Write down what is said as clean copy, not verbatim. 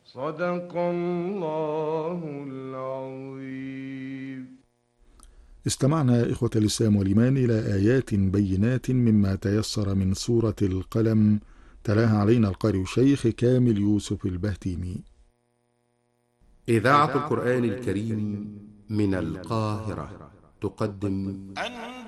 صدق الله العظيم. استمعنا إخوة الإسلام والإيمان إلى آيات بينات مما تيسر من سورة القلم، تلاها علينا القارئ الشيخ كامل يوسف البهتيمي. إذاعة القرآن الكريم من القاهرة تقدم